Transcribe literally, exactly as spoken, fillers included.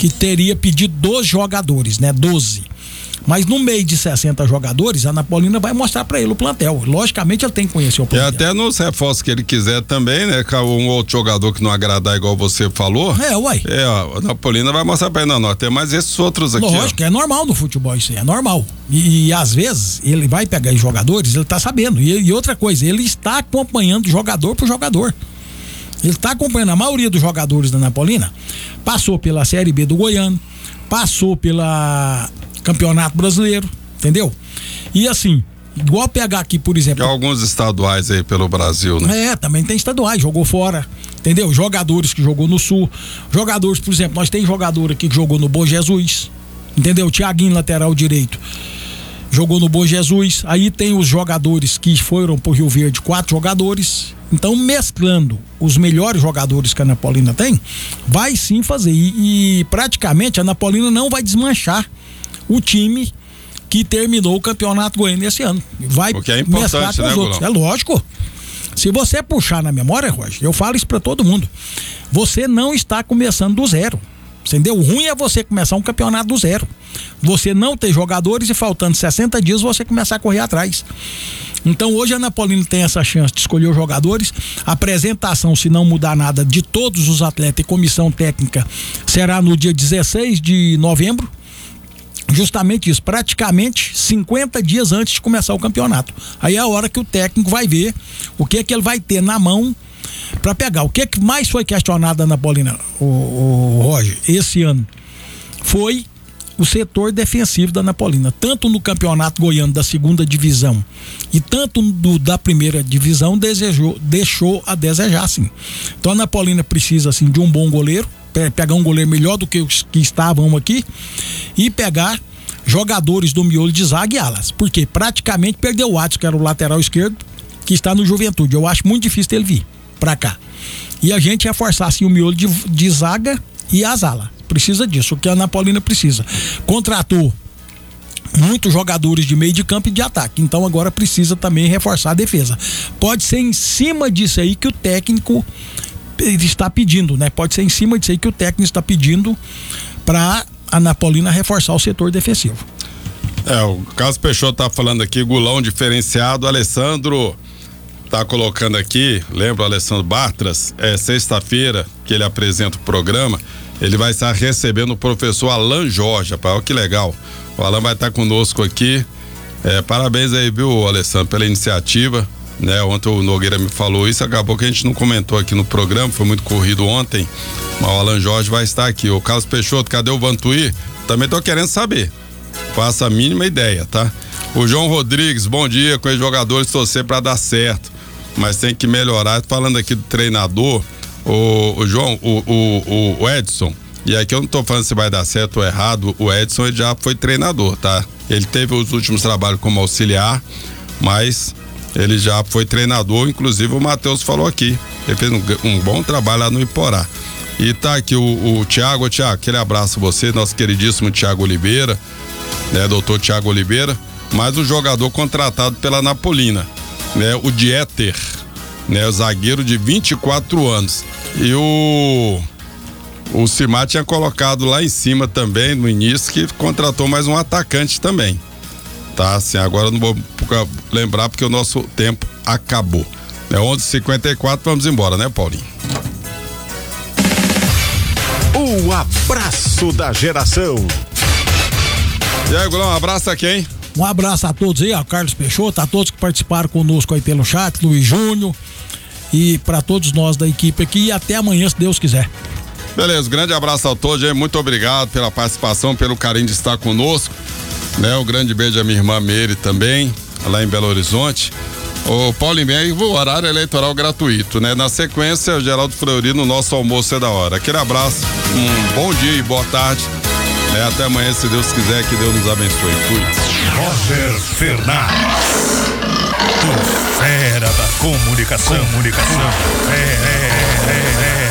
que teria pedido doze jogadores, né? doze. Mas no meio de sessenta jogadores, a Anapolina vai mostrar pra ele o plantel. Logicamente ele tem que conhecer o plantel. E até nos reforços que ele quiser também, né? Um outro jogador que não agradar igual você falou. É, uai. É, ó, a Anapolina vai mostrar pra ele, não, nós temos mais esses outros aqui. Lógico, ó. é normal no futebol isso aí, é normal. E, e às vezes ele vai pegar os jogadores, ele tá sabendo. E, e outra coisa, ele está acompanhando jogador por jogador. Ele está acompanhando a maioria dos jogadores da Anapolina. Passou pela Série B do Goiano, passou pela Campeonato Brasileiro, entendeu? E assim, igual pegar aqui, por exemplo. Tem alguns estaduais aí pelo Brasil, né? É, também tem estaduais, jogou fora, entendeu? Jogadores que jogou no Sul, jogadores, por exemplo, nós tem jogador aqui que jogou no Bom Jesus, entendeu? Thiaguinho, lateral direito, jogou no Bom Jesus. Aí tem os jogadores que foram pro Rio Verde, quatro jogadores. Então, mesclando os melhores jogadores que a Anapolina tem, vai sim fazer. E, e praticamente a Anapolina não vai desmanchar o time que terminou o Campeonato Goiano esse ano. Vai Porque é importante, né, outros. É lógico. Se você puxar na memória, Roger, eu falo isso pra todo mundo. Você não está começando do zero. Entendeu? O ruim é você começar um campeonato do zero. Você não ter jogadores e faltando sessenta dias você começar a correr atrás. Então hoje a Anapolina tem essa chance de escolher os jogadores. A apresentação, se não mudar nada, de todos os atletas e comissão técnica será no dia dezesseis de novembro. Justamente isso, praticamente cinquenta dias antes de começar o campeonato. Aí é a hora que o técnico vai ver o que é que ele vai ter na mão para pegar. O que é que mais foi questionado na Anapolina, o, o Roger, esse ano? Foi o setor defensivo da Anapolina, tanto no campeonato goiano da segunda divisão e tanto do, da primeira divisão, desejou, deixou a desejar, sim. Então a Anapolina precisa, assim, de um bom goleiro, pegar um goleiro melhor do que os que estavam aqui e pegar jogadores do miolo de zaga e alas, porque praticamente perdeu o Adson, que era o lateral esquerdo, que está no Juventude. Eu acho muito difícil ele vir pra cá. E a gente reforçar assim o miolo de, de zaga e as alas. Precisa disso, o que a Anapolina precisa. Contratou muitos jogadores de meio de campo e de ataque, então agora precisa também reforçar a defesa. Pode ser em cima disso aí que o técnico está pedindo, né? Pode ser em cima disso aí que o técnico está pedindo pra a Anapolina reforçar o setor defensivo. É, o Carlos Peixoto tá falando aqui, Gulão diferenciado, Alessandro tá colocando aqui, lembra o Alessandro Bartras, é sexta-feira que ele apresenta o programa, ele vai estar recebendo o professor Alan Jorge, rapaz, olha que legal, o Alan vai estar conosco aqui, é, parabéns aí, viu, Alessandro, pela iniciativa, né? Ontem o Nogueira me falou isso, acabou que a gente não comentou aqui no programa, foi muito corrido ontem, mas o Alan Jorge vai estar aqui. O Carlos Peixoto, cadê o Vantuí? Também tô querendo saber, faça a mínima ideia, tá? O João Rodrigues, bom dia, com os jogadores torcer pra dar certo, mas tem que melhorar. Falando aqui do treinador, o, o João, o, o, o Edson, e aqui eu não tô falando se vai dar certo ou errado, o Edson ele já foi treinador, tá? Ele teve os últimos trabalhos como auxiliar, mas ele já foi treinador, inclusive o Matheus falou aqui, ele fez um, um bom trabalho lá no Iporá. E tá aqui o, o Thiago, Thiago, aquele abraço a você, nosso queridíssimo Thiago Oliveira, né, doutor Thiago Oliveira, mais um jogador contratado pela Anapolina, né, o Dieter, né, o zagueiro de vinte e quatro anos. E o o Cimar tinha colocado lá em cima também, no início, que contratou mais um atacante também. Tá, assim, agora eu não vou lembrar porque o nosso tempo acabou. É onze e cinquenta e quatro, vamos embora, né, Paulinho? O abraço da geração. E aí, Gulão, um abraço a quem? Um abraço a todos aí, ó, Carlos Peixoto, a todos que participaram conosco aí pelo chat, Luiz Júnior, e para todos nós da equipe aqui, e até amanhã, se Deus quiser. Beleza, grande abraço a todos aí, muito obrigado pela participação, pelo carinho de estar conosco, né? Um grande beijo à minha irmã Meire também, lá em Belo Horizonte. O Paulinho, bem, o horário eleitoral gratuito, né? Na sequência, o Geraldo Fleury no nosso almoço é da hora. Aquele abraço, um bom dia e boa tarde. É, até amanhã, se Deus quiser, que Deus nos abençoe. Fui. Roger Fernandes, o fera da comunicação. Comunicação. É, é, é, é.